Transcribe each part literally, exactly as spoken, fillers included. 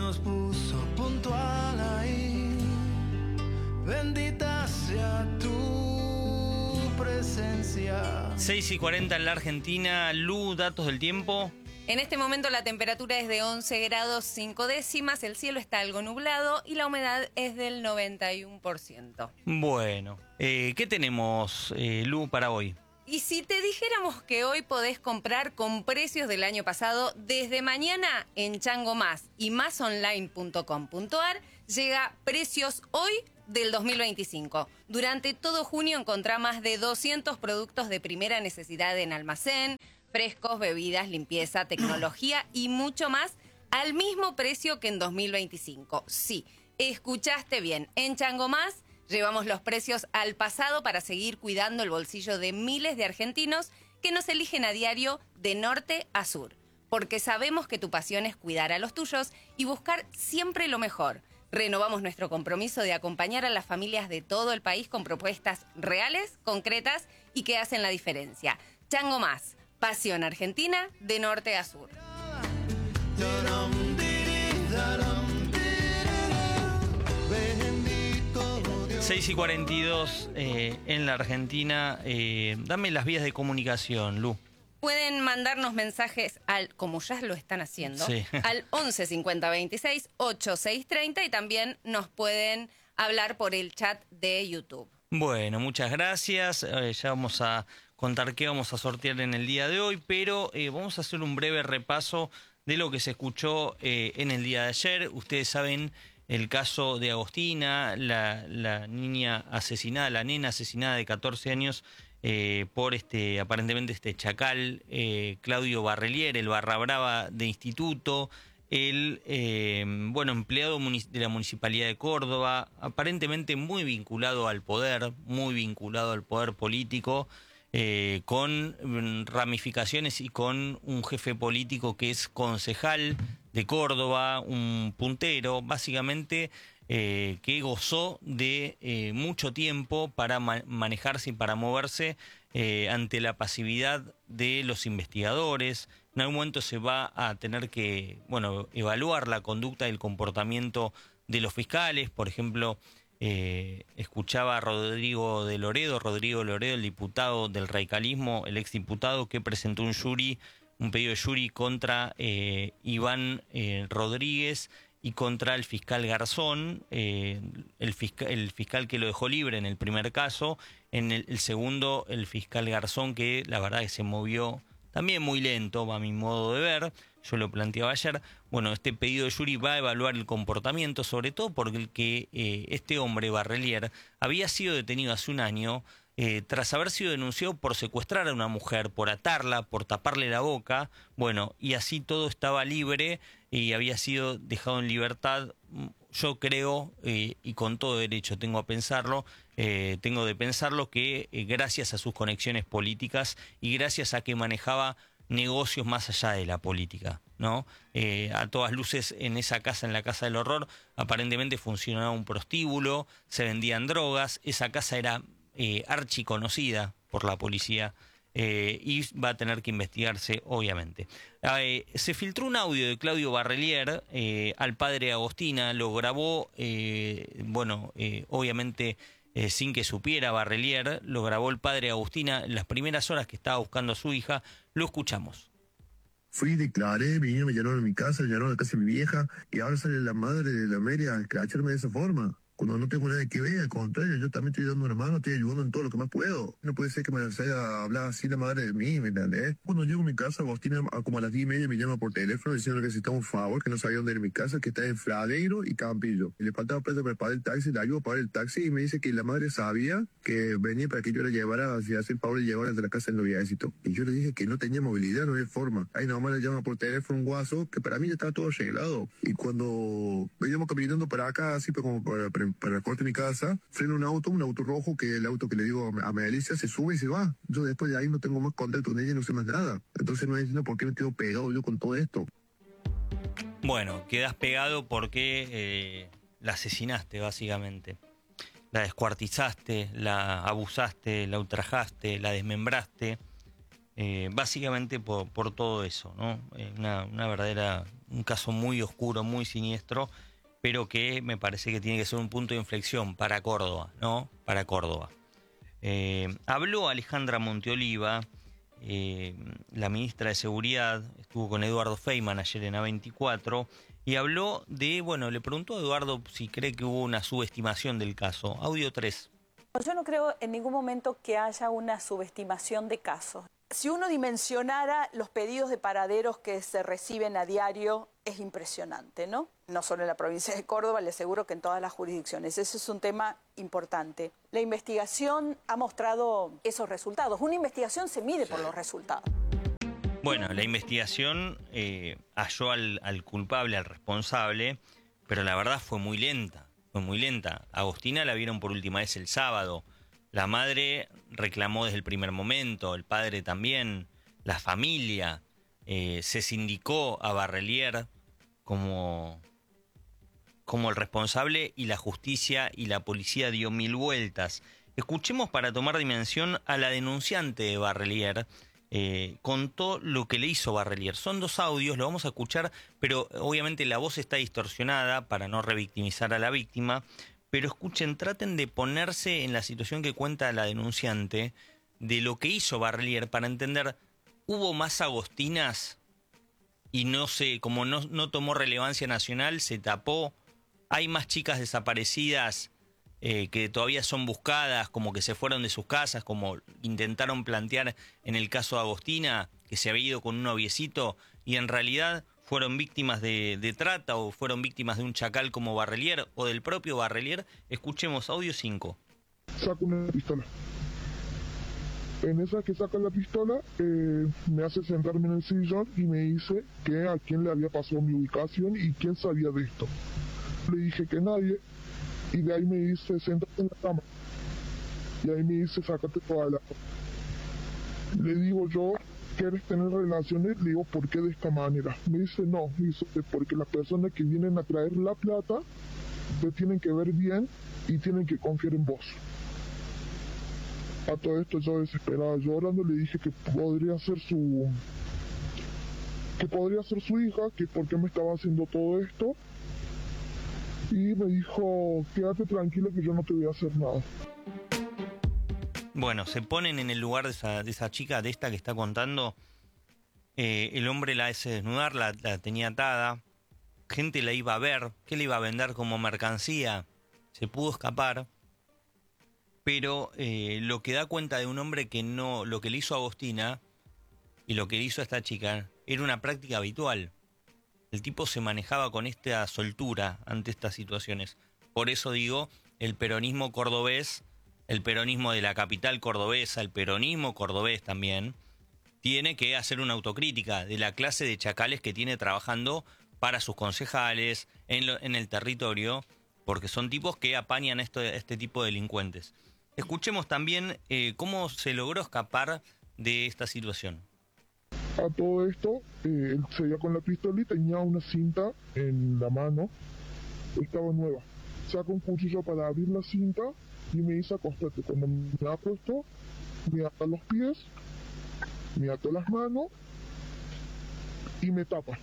nos puso puntual ahí. Bendita sea tu presencia. seis y cuarenta en la Argentina. Lu, datos del tiempo. En este momento la temperatura es de once grados cinco décimas, el cielo está algo nublado y la humedad es del noventa y uno por ciento. Bueno, eh, ¿qué tenemos, eh, Lu, para hoy? Y si te dijéramos que hoy podés comprar con precios del año pasado, desde mañana en Chango Más y más online punto com punto a r llega Precios Hoy del dos mil veinticinco. Durante todo junio encontrá más de doscientos productos de primera necesidad en almacén, frescos, bebidas, limpieza, tecnología y mucho más al mismo precio que en dos mil veinticinco. Sí, escuchaste bien, en Chango Más llevamos los precios al pasado para seguir cuidando el bolsillo de miles de argentinos que nos eligen a diario de norte a sur. Porque sabemos que tu pasión es cuidar a los tuyos y buscar siempre lo mejor. Renovamos nuestro compromiso de acompañar a las familias de todo el país con propuestas reales, concretas y que hacen la diferencia. Chango Más, pasión argentina de norte a sur. seis y cuarenta y dos eh, en la Argentina. Eh, dame las vías de comunicación, Lu. Pueden mandarnos mensajes al, como ya lo están haciendo, sí. al once cincuenta veintiséis ochenta y seis treinta y también nos pueden hablar por el chat de YouTube. Bueno, muchas gracias. Eh, ya vamos a contar qué vamos a sortear en el día de hoy, pero eh, vamos a hacer un breve repaso de lo que se escuchó eh, en el día de ayer. Ustedes saben el caso de Agostina, la, la niña asesinada, la nena asesinada de catorce años eh, por este aparentemente este chacal, eh, Claudio Barrelier, el barra brava de instituto, el eh, bueno empleado de la Municipalidad de Córdoba, aparentemente muy vinculado al poder, muy vinculado al poder político, eh, con ramificaciones y con un jefe político que es concejal de Córdoba, un puntero, básicamente, eh, que gozó de eh, mucho tiempo para ma manejarse y para moverse eh, ante la pasividad de los investigadores. En algún momento se va a tener que, bueno, evaluar la conducta y el comportamiento de los fiscales. Por ejemplo, eh, escuchaba a Rodrigo de Loredo, Rodrigo Loredo, el diputado del radicalismo, el exdiputado que presentó un jury, un pedido de jury contra eh, Iván eh, Rodríguez y contra el fiscal Garzón, eh, el, fiscal, el fiscal que lo dejó libre en el primer caso, en el, el segundo el fiscal Garzón, que la verdad que se movió también muy lento, a mi modo de ver. Yo lo planteaba ayer. Bueno, este pedido de jury va a evaluar el comportamiento, sobre todo porque el que eh, este hombre, Barrelier, había sido detenido hace un año eh, tras haber sido denunciado por secuestrar a una mujer, por atarla, por taparle la boca. Bueno, y así todo estaba libre y había sido dejado en libertad. Yo creo, eh, y con todo derecho tengo a pensarlo, eh, tengo de pensarlo que eh, gracias a sus conexiones políticas y gracias a que manejaba negocios más allá de la política, ¿no? Eh, a todas luces, en esa casa, en la Casa del Horror, aparentemente funcionaba un prostíbulo, se vendían drogas, esa casa era eh, archiconocida por la policía. Eh, y va a tener que investigarse, obviamente. Eh, se filtró un audio de Claudio Barrelier eh, al padre Agostina, lo grabó, eh, bueno, eh, obviamente eh, sin que supiera Barrelier, lo grabó el padre Agostina en las primeras horas que estaba buscando a su hija. Lo escuchamos. Fui, declaré, vinieron, me llenaron mi casa, me llenaron la casa de mi vieja, y ahora sale la madre de la Mary a escracharme de esa forma. Cuando no tengo nada que ver, al contrario, yo también estoy dando una mano, estoy ayudando en todo lo que más puedo. No puede ser que me sea hablar así la madre de mí, ¿me entendés? Cuando llego a mi casa, Agostina, como a las diez y media, me llama por teléfono diciendo que necesitaba un favor, que no sabía dónde era mi casa, que está en Fradeiro y Campillo. Y le faltaba plata para pagar el taxi, le ayudo a pagar el taxi y me dice que la madre sabía que venía para que yo la llevara, si hace el favor de llevarla de la casa del noviecito. Y yo le dije que no tenía movilidad, no había forma. Ahí nomás le llama por teléfono un guaso, que para mí ya estaba todo arreglado. Y cuando veníamos caminando para acá, así como para, para, para el corte de mi casa, frena un auto, un auto rojo, que el auto que le digo a Melissa, se sube y se va. Yo después de ahí no tengo más contacto con ella, no sé más nada. Entonces no entiendo por qué me quedo pegado yo con todo esto. Bueno, quedas pegado porque eh, la asesinaste, básicamente. La descuartizaste, la abusaste, la ultrajaste, la desmembraste. Eh, básicamente por, por todo eso, ¿no? Eh, una, una verdadera, un caso muy oscuro, muy siniestro, pero que me parece que tiene que ser un punto de inflexión para Córdoba, ¿no? Para Córdoba. Eh, habló Alejandra Monteoliva, eh, la ministra de Seguridad, estuvo con Eduardo Feynman ayer en A veinticuatro, y habló de, bueno, le preguntó a Eduardo si cree que hubo una subestimación del caso. Audio tres. Yo no creo en ningún momento que haya una subestimación de casos. Si uno dimensionara los pedidos de paraderos que se reciben a diario, es impresionante, ¿no? No solo en la provincia de Córdoba, le aseguro que en todas las jurisdicciones. Ese es un tema importante. La investigación ha mostrado esos resultados. Una investigación se mide por los resultados. Bueno, la investigación eh, halló al, al culpable, al responsable, pero la verdad fue muy lenta, fue muy lenta. Agostina la vieron por última vez el sábado. La madre reclamó desde el primer momento, el padre también, la familia. Eh, se sindicó a Barrelier como, como el responsable y la justicia y la policía dio mil vueltas. Escuchemos para tomar dimensión a la denunciante de Barrelier. Eh, contó lo que le hizo Barrelier. Son dos audios, lo vamos a escuchar, pero obviamente la voz está distorsionada para no revictimizar a la víctima. Pero escuchen, traten de ponerse en la situación que cuenta la denunciante de lo que hizo Barrelier para entender, ¿hubo más agostinas? Y no sé, como no, no tomó relevancia nacional, se tapó. Hay más chicas desaparecidas eh, que todavía son buscadas, como que se fueron de sus casas, como intentaron plantear en el caso de Agostina, que se había ido con un noviecito, y en realidad fueron víctimas de, de trata o fueron víctimas de un chacal como Barrelier o del propio Barrelier. Escuchemos audio cinco. Saco una pistola. En esa que saca la pistola, eh, me hace sentarme en el sillón y me dice que a quién le había pasado mi ubicación y quién sabía de esto. Le dije que nadie, y de ahí me dice, siéntate en la cama. Y ahí me dice, sácate toda la... Le digo yo, ¿quieres tener relaciones? Le digo, ¿por qué de esta manera? Me dice, no, me dice, porque las personas que vienen a traer la plata te tienen que ver bien y tienen que confiar en vos. A todo esto yo desesperada llorando le dije que podría ser su... que podría ser su hija, que por qué me estaba haciendo todo esto. Y me dijo, quédate tranquila que yo no te voy a hacer nada. Bueno, se ponen en el lugar de esa, de esa chica, de esta que está contando. Eh, el hombre la hace desnudar, la, la tenía atada. Gente la iba a ver, que le iba a vender como mercancía. Se pudo escapar. Pero eh, lo que da cuenta de un hombre que no, lo que le hizo a Agostina y lo que le hizo a esta chica era una práctica habitual. El tipo se manejaba con esta soltura ante estas situaciones. Por eso digo, el peronismo cordobés, el peronismo de la capital cordobesa, el peronismo cordobés también, tiene que hacer una autocrítica de la clase de chacales que tiene trabajando para sus concejales en, lo, en el territorio, porque son tipos que apañan esto, este tipo de delincuentes. Escuchemos también eh, cómo se logró escapar de esta situación. A todo esto, eh, él seguía con la pistola y tenía una cinta en la mano, estaba nueva. Saca un cuchillo para abrir la cinta y me dice acostate. Cuando me acuesto, me ata los pies, me ata las manos y me tapa.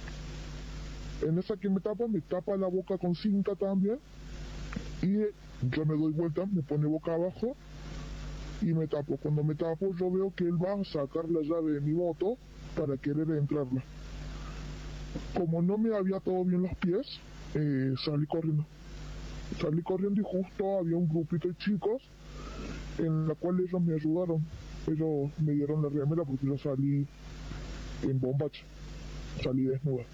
En esa que me tapa, me tapa la boca con cinta también y yo me doy vuelta, me pone boca abajo y me tapo. Cuando me tapo yo veo que él va a sacar la llave de mi moto para querer entrarla. Como no me había atado bien los pies, eh, salí corriendo. Salí corriendo y justo había un grupito de chicos en la cual ellos me ayudaron. Ellos me dieron la remera porque yo salí en bombacha, salí desnuda.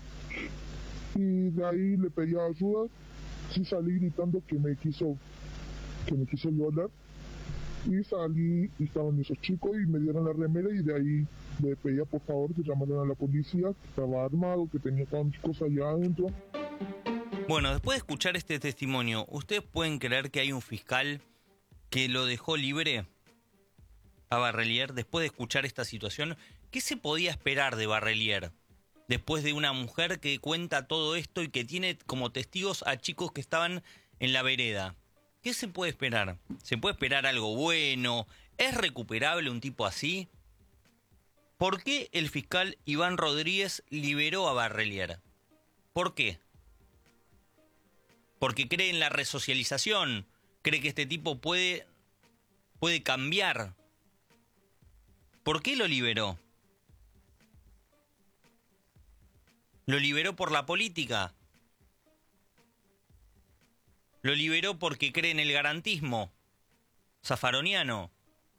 Y de ahí le pedí ayuda, sí salí gritando que me quiso, que me quiso violar. Y salí y estaban esos chicos y me dieron la remera y de ahí le pedía por favor que llamaran a la policía, que estaba armado, que tenía tantas cosas allá adentro. Bueno, después de escuchar este testimonio, ¿ustedes pueden creer que hay un fiscal que lo dejó libre a Barrelier después de escuchar esta situación? ¿Qué se podía esperar de Barrelier después de una mujer que cuenta todo esto y que tiene como testigos a chicos que estaban en la vereda? ¿Qué se puede esperar? ¿Se puede esperar algo bueno? ¿Es recuperable un tipo así? ¿Por qué el fiscal Iván Rodríguez liberó a Barrelier? ¿Por qué? Porque cree en la resocialización, cree que este tipo puede, puede cambiar. ¿Por qué lo liberó? ¿Lo liberó por la política? ¿Lo liberó porque cree en el garantismo zafaroniano?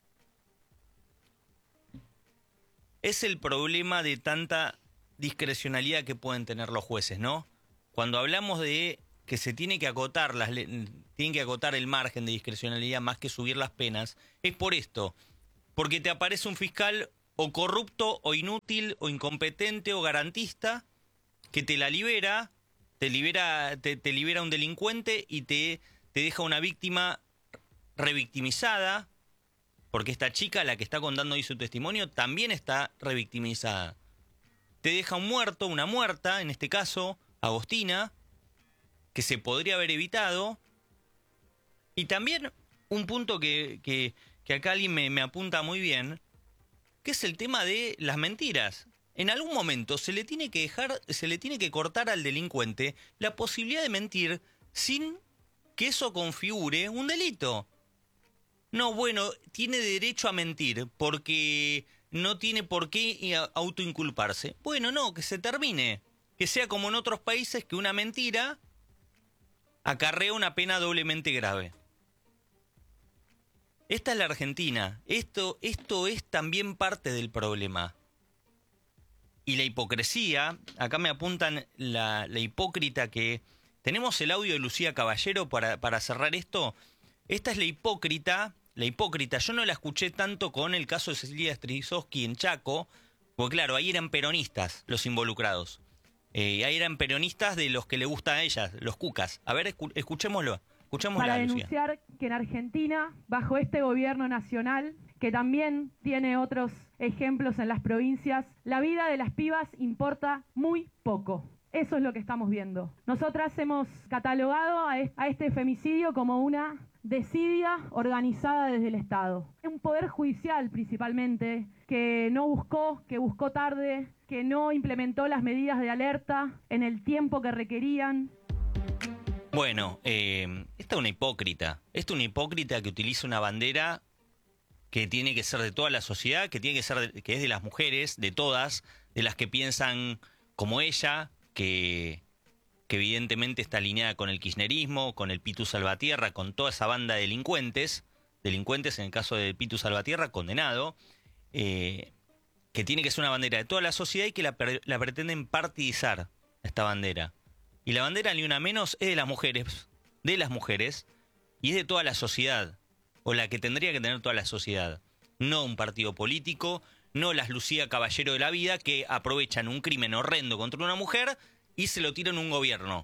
Es el problema de tanta discrecionalidad que pueden tener los jueces, ¿no? Cuando hablamos de que se tiene que acotar las tienen que acotar el margen de discrecionalidad más que subir las penas, es por esto, porque te aparece un fiscal o corrupto o inútil o incompetente o garantista que te la libera, te libera te, te libera un delincuente y te, te deja una víctima revictimizada, porque esta chica, la que está contando hoy su testimonio, también está revictimizada. Te deja un muerto, una muerta, en este caso, Agostina, que se podría haber evitado. Y también un punto que, que, que acá alguien me, me apunta muy bien, que es el tema de las mentiras. En algún momento se le tiene que dejar, se le tiene que cortar al delincuente la posibilidad de mentir sin que eso configure un delito. No, bueno, tiene derecho a mentir porque no tiene por qué autoinculparse. Bueno, no, que se termine. Que sea como en otros países, que una mentira acarrea una pena doblemente grave. Esta es la Argentina. Esto, esto es también parte del problema. Y la hipocresía, acá me apuntan la, la hipócrita que... Tenemos el audio de Lucía Caballero para, para cerrar esto. Esta es la hipócrita, la hipócrita. Yo no la escuché tanto con el caso de Cecilia Strisowski en Chaco, porque claro, ahí eran peronistas los involucrados. Eh, ahí eran peronistas de los que le gustan a ellas, los cucas. A ver, escu escuchémoslo. Escuchémosla, Para Lucía. denunciar que en Argentina, bajo este gobierno nacional, que también tiene otros ejemplos en las provincias, la vida de las pibas importa muy poco. Eso es lo que estamos viendo. Nosotras hemos catalogado a este femicidio como una desidia organizada desde el Estado. Un poder judicial principalmente que no buscó, que buscó tarde, que no implementó las medidas de alerta en el tiempo que requerían. Bueno, eh, esta es una hipócrita. Esta es una hipócrita que utiliza una bandera que tiene que ser de toda la sociedad, que tiene que ser de, que es de las mujeres, de todas, de las que piensan como ella, que, que evidentemente está alineada con el kirchnerismo, con el Pitu Salvatierra, con toda esa banda de delincuentes, delincuentes en el caso de Pitu Salvatierra, condenado, eh, que tiene que ser una bandera de toda la sociedad y que la, la pretenden partidizar, esta bandera. Y la bandera, ni una menos, es de las mujeres, de las mujeres, y es de toda la sociedad, o la que tendría que tener toda la sociedad. No un partido político, no las Lucía Caballero de la vida, que aprovechan un crimen horrendo contra una mujer y se lo tiran a un gobierno.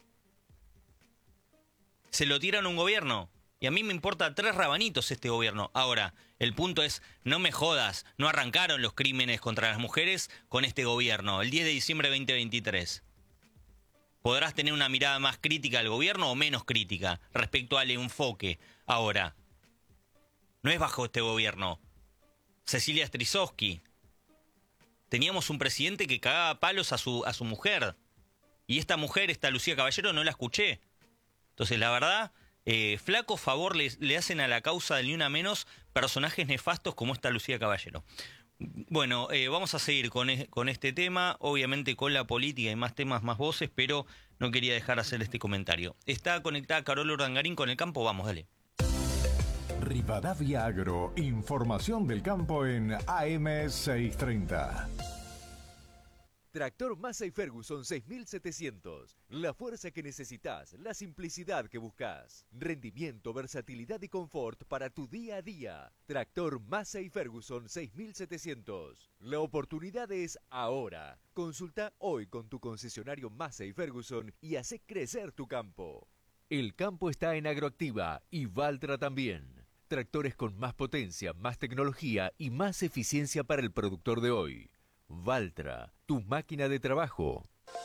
Se lo tiran a un gobierno. Y a mí me importa tres rabanitos este gobierno. Ahora, el punto es, no me jodas, no arrancaron los crímenes contra las mujeres con este gobierno, el diez de diciembre de veinte veintitrés. Podrás tener una mirada más crítica al gobierno o menos crítica respecto al enfoque. Ahora, no es bajo este gobierno. Cecilia Strisowski. Teníamos un presidente que cagaba palos a su, a su mujer. Y esta mujer, esta Lucía Caballero, no la escuché. Entonces, la verdad, eh, flaco favor le, le hacen a la causa del Ni Una Menos personajes nefastos como esta Lucía Caballero. Bueno, eh, vamos a seguir con, es, con este tema, obviamente con la política y más temas, más voces, pero no quería dejar hacer este comentario. Está conectada Carol Urdangarín con el campo, vamos, dale. Rivadavia Agro, información del campo en A M seiscientos treinta. Tractor Massey Ferguson seis mil setecientos. La fuerza que necesitas, la simplicidad que buscas. Rendimiento, versatilidad y confort para tu día a día. Tractor Massey Ferguson seis mil setecientos. La oportunidad es ahora. Consulta hoy con tu concesionario Massey Ferguson y hace crecer tu campo. El campo está en Agroactiva y Valtra también. Tractores con más potencia, más tecnología y más eficiencia para el productor de hoy. Valtra, tu máquina de trabajo.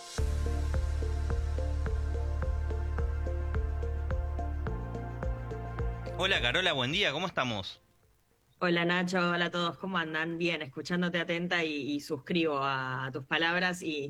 Hola Carola, buen día, ¿cómo estamos? Hola Nacho, hola a todos, ¿cómo andan? Bien, escuchándote atenta y, y suscribo a, a tus palabras y,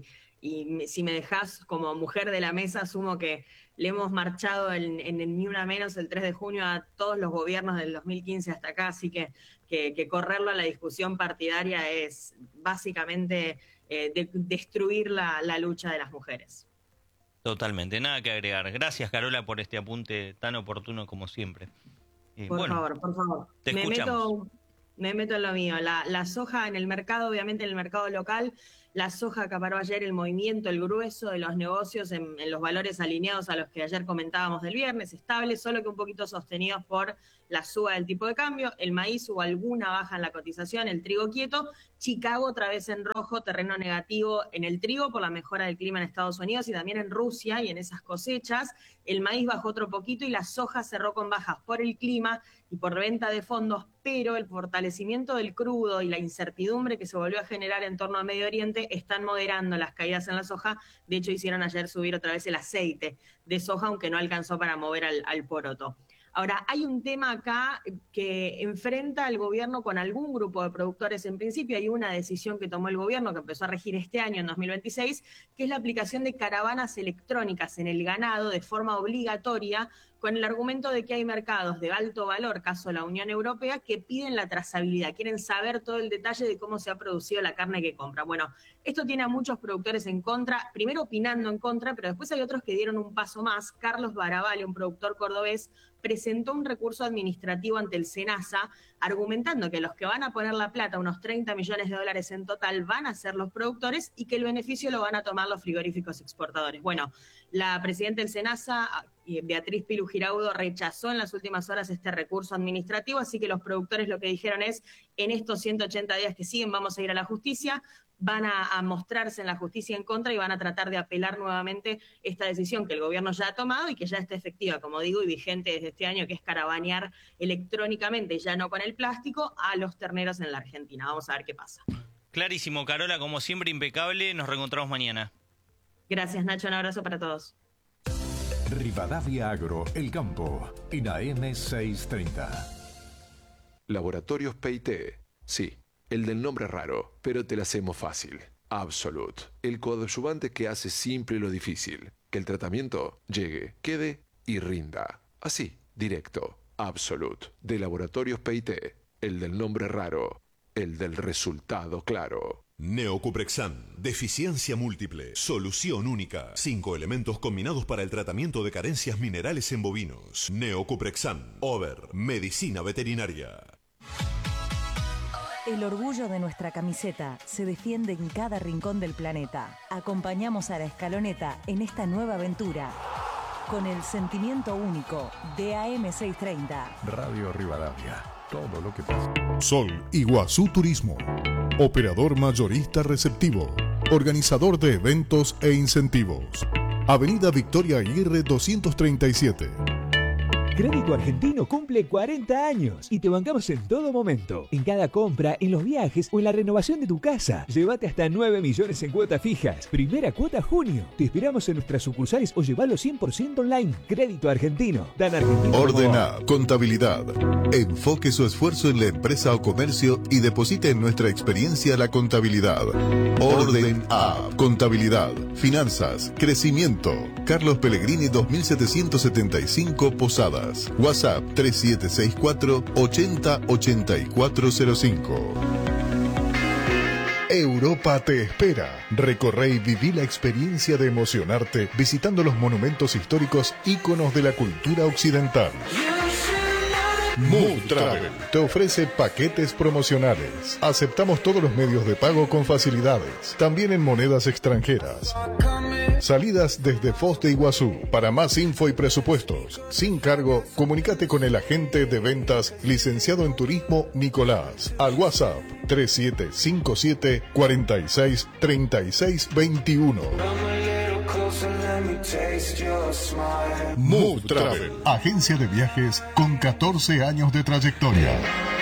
y si me dejás como mujer de la mesa, asumo que le hemos marchado en, en el Ni Una Menos el tres de junio a todos los gobiernos del dos mil quince hasta acá, así que, que, que correrlo a la discusión partidaria es básicamente eh, de, destruir la, la lucha de las mujeres. Totalmente, nada que agregar. Gracias, Carola, por este apunte tan oportuno como siempre. Eh, por bueno, favor, por favor. Te me escuchamos. meto, me meto en lo mío. La, la soja en el mercado, obviamente en el mercado local, la soja acaparó ayer el movimiento, el grueso de los negocios en, en los valores alineados a los que ayer comentábamos del viernes, estables, solo que un poquito sostenidos por la suba del tipo de cambio. El maíz hubo alguna baja en la cotización, el trigo quieto. Chicago otra vez en rojo, terreno negativo en el trigo por la mejora del clima en Estados Unidos y también en Rusia y en esas cosechas. El maíz bajó otro poquito y la soja cerró con bajas por el clima y por venta de fondos, pero el fortalecimiento del crudo y la incertidumbre que se volvió a generar en torno a Medio Oriente están moderando las caídas en la soja. De hecho, hicieron ayer subir otra vez el aceite de soja, aunque no alcanzó para mover al, al poroto. Ahora, hay un tema acá que enfrenta al gobierno con algún grupo de productores en principio. Hay una decisión que tomó el gobierno que empezó a regir este año, en dos mil veintiséis, que es la aplicación de caravanas electrónicas en el ganado de forma obligatoria, con el argumento de que hay mercados de alto valor, caso la Unión Europea, que piden la trazabilidad, quieren saber todo el detalle de cómo se ha producido la carne que compra. Bueno, esto tiene a muchos productores en contra, primero opinando en contra, pero después hay otros que dieron un paso más. Carlos Barabale, un productor cordobés, presentó un recurso administrativo ante el SENASA, argumentando que los que van a poner la plata, unos treinta millones de dólares en total, van a ser los productores y que el beneficio lo van a tomar los frigoríficos exportadores. Bueno, la presidenta del SENASA, Beatriz Pilu Giraudo, rechazó en las últimas horas este recurso administrativo, así que los productores lo que dijeron es, en estos ciento ochenta días que siguen vamos a ir a la justicia, van a, a mostrarse en la justicia en contra y van a tratar de apelar nuevamente esta decisión que el gobierno ya ha tomado y que ya está efectiva, como digo, y vigente desde este año, que es caravanear electrónicamente, ya no con el plástico, a los terneros en la Argentina. Vamos a ver qué pasa. Clarísimo, Carola, como siempre impecable. Nos reencontramos mañana. Gracias, Nacho. Un abrazo para todos. Rivadavia Agro, El Campo, en A M seiscientos treinta. Laboratorios P I T. Sí, el del nombre raro, pero te la hacemos fácil. Absolute, el coadyuvante que hace simple lo difícil. Que el tratamiento llegue, quede y rinda. Así, directo. Absolute, de Laboratorios P I T. El del nombre raro, el del resultado claro. Neocuprexan, deficiencia múltiple, solución única. Cinco elementos combinados para el tratamiento de carencias minerales en bovinos. Neocuprexan, Over, medicina veterinaria. El orgullo de nuestra camiseta se defiende en cada rincón del planeta. Acompañamos a la Escaloneta en esta nueva aventura con el sentimiento único de A M seiscientos treinta. Radio Rivadavia, todo lo que pasa. Sol Iguazú Turismo, operador mayorista receptivo, organizador de eventos e incentivos. Avenida Victoria Aguirre doscientos treinta y siete. Crédito Argentino cumple cuarenta años y te bancamos en todo momento. En cada compra, en los viajes o en la renovación de tu casa. Llévate hasta nueve millones en cuotas fijas. Primera cuota junio. Te esperamos en nuestras sucursales o llevalo cien por ciento online. Crédito Argentino. Dan Argentino. Ordena Contabilidad. Enfoque su esfuerzo en la empresa o comercio y deposite en nuestra experiencia la contabilidad. Orden A. Contabilidad, finanzas, crecimiento. Carlos Pellegrini dos mil setecientos setenta y cinco Posadas. WhatsApp tres siete seis cuatro, ochenta, ochenta y cuatro cero cinco. Europa te espera. Recorre y viví la experiencia de emocionarte visitando los monumentos históricos íconos de la cultura occidental. Mood Travel te ofrece paquetes promocionales. Aceptamos todos los medios de pago con facilidades, también en monedas extranjeras. Salidas desde Foz de Iguazú. Para más info y presupuestos, sin cargo, comunícate con el agente de ventas licenciado en turismo Nicolás al WhatsApp tres siete cinco siete, cuatro seis, tres seis dos uno. Mood Travel, agencia de viajes con catorce años de trayectoria.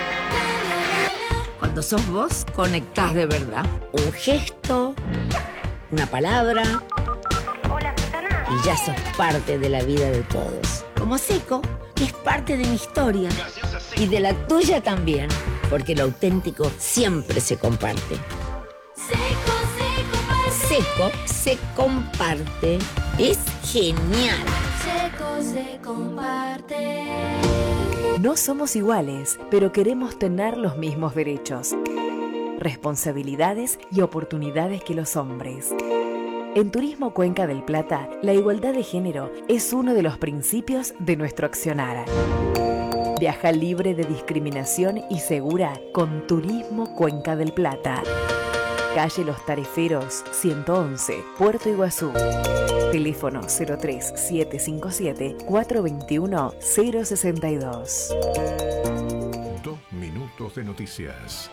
Cuando sos vos, conectás de verdad. Un gesto, una palabra, y ya sos parte de la vida de todos. Como Seco, que es parte de mi historia y de la tuya también, porque lo auténtico siempre se comparte. Seco, Seco, Seco se comparte. Es genial. Seco se comparte. No somos iguales, pero queremos tener los mismos derechos, responsabilidades y oportunidades que los hombres. En Turismo Cuenca del Plata, la igualdad de género es uno de los principios de nuestro accionar. Viaja libre de discriminación y segura con Turismo Cuenca del Plata. Calle Los Tareferos, ciento once, Puerto Iguazú. Teléfono cero tres siete cinco siete cuatro dos uno cero seis dos. Dos minutos de noticias.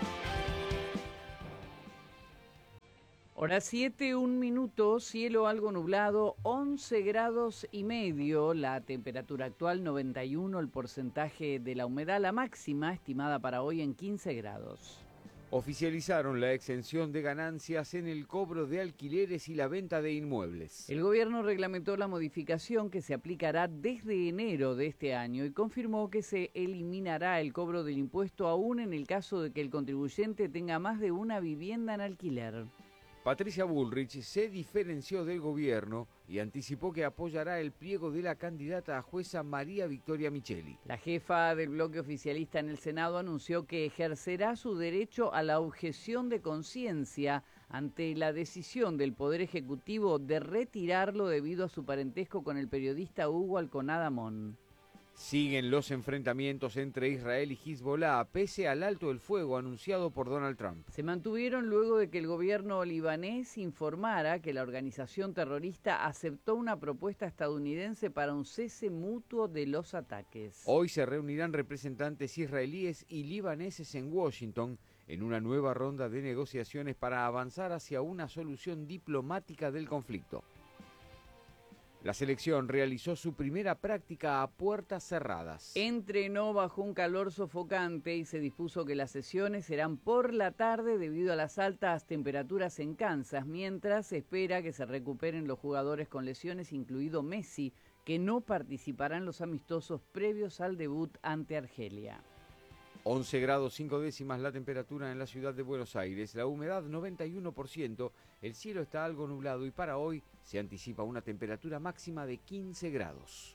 Hora siete, un minuto, cielo algo nublado, once grados y medio, la temperatura actual noventa y uno, el porcentaje de la humedad, la máxima estimada para hoy en quince grados. Oficializaron la exención de ganancias en el cobro de alquileres y la venta de inmuebles. El gobierno reglamentó la modificación que se aplicará desde enero de este año y confirmó que se eliminará el cobro del impuesto aún en el caso de que el contribuyente tenga más de una vivienda en alquiler. Patricia Bullrich se diferenció del gobierno y anticipó que apoyará el pliego de la candidata a jueza María Victoria Micheli. La jefa del bloque oficialista en el Senado anunció que ejercerá su derecho a la objeción de conciencia ante la decisión del Poder Ejecutivo de retirarlo debido a su parentesco con el periodista Hugo Alconada Amón. Siguen los enfrentamientos entre Israel y Hezbollah, pese al alto el fuego anunciado por Donald Trump. Se mantuvieron luego de que el gobierno libanés informara que la organización terrorista aceptó una propuesta estadounidense para un cese mutuo de los ataques. Hoy se reunirán representantes israelíes y libaneses en Washington en una nueva ronda de negociaciones para avanzar hacia una solución diplomática del conflicto. La selección realizó su primera práctica a puertas cerradas. Entrenó bajo un calor sofocante y se dispuso que las sesiones serán por la tarde debido a las altas temperaturas en Kansas, mientras se espera que se recuperen los jugadores con lesiones, incluido Messi, que no participará en los amistosos previos al debut ante Argelia. once grados cinco décimas la temperatura en la ciudad de Buenos Aires, la humedad noventa y uno por ciento, el cielo está algo nublado y para hoy se anticipa una temperatura máxima de quince grados.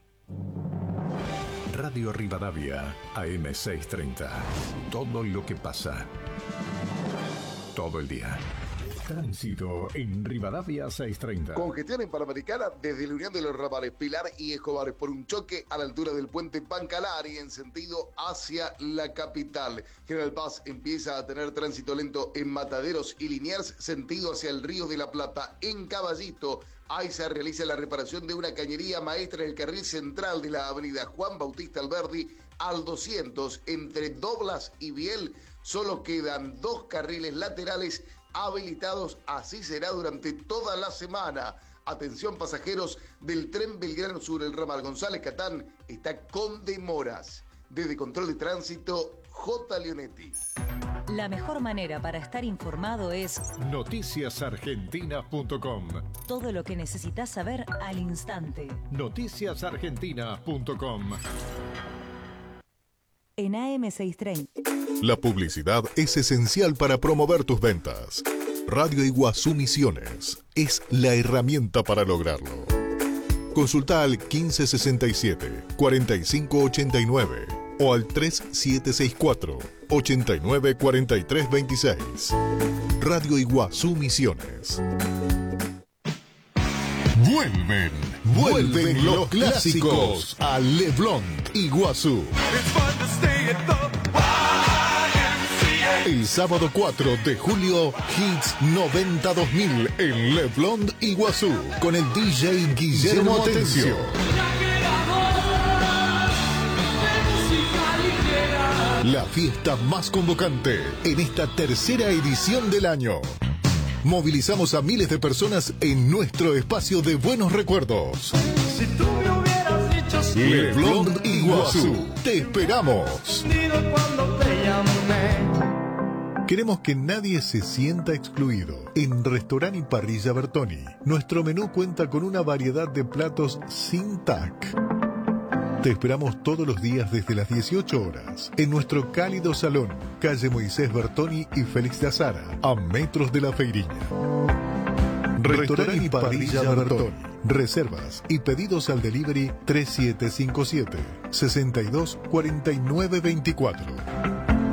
Radio Rivadavia, A M seiscientos treinta. Todo lo que pasa. Todo el día. Tránsito en Rivadavia seiscientos treinta. Congestión en Panamericana desde la Unión de los Ramales Pilar y Escobar por un choque a la altura del puente Pancalari en sentido hacia la capital. General Paz empieza a tener tránsito lento en Mataderos y Liniers sentido hacia el Río de la Plata. En Caballito, ahí se realiza la reparación de una cañería maestra en el carril central de la avenida Juan Bautista Alberdi al doscientos entre Doblas y Biel. Solo quedan dos carriles laterales habilitados, así será durante toda la semana. Atención pasajeros del tren Belgrano Sur, el ramal González Catán está con demoras. Desde Control de Tránsito, J. Leonetti. La mejor manera para estar informado es noticias argentinas punto com. Todo lo que necesitas saber al instante. noticias argentinas punto com. En A M seiscientos treinta. La publicidad es esencial para promover tus ventas. Radio Iguazú Misiones es la herramienta para lograrlo. Consulta al quince sesenta y siete, cuarenta y cinco ochenta y nueve o al tres siete seis cuatro, ochenta y nueve cuarenta y tres veintiséis. Radio Iguazú Misiones. Vuelven, vuelven los clásicos a Le Blond Iguazú. El sábado cuatro de julio, Hits noventa dos mil en Le Blond Iguazú, con el D J Guillermo Atencio. La fiesta más convocante en esta tercera edición del año. Movilizamos a miles de personas en nuestro espacio de buenos recuerdos. Si tú me hubieras dicho Le Blond Iguazú, te esperamos. cuando te llamé. Queremos que nadie se sienta excluido. En Restaurant y Parrilla Bertoni, nuestro menú cuenta con una variedad de platos sin tac. Te esperamos todos los días desde las dieciocho horas en nuestro cálido salón, calle Moisés Bertoni y Félix de Azara, a metros de la Feiriña. Restaurante y Parrilla Bertoni. Reservas y pedidos al delivery tres siete cinco siete, seis dos cuatro nueve dos cuatro.